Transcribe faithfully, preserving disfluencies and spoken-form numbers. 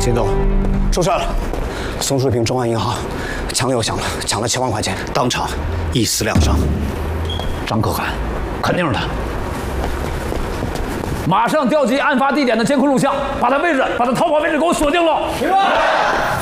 秦总，出事了！松树坪中安银行枪又响了，抢了七万块钱，当场一死两伤。 张可汗，肯定是他。马上调集案发地点的监控录像，把他位置、把他逃跑位置给我锁定了。明白。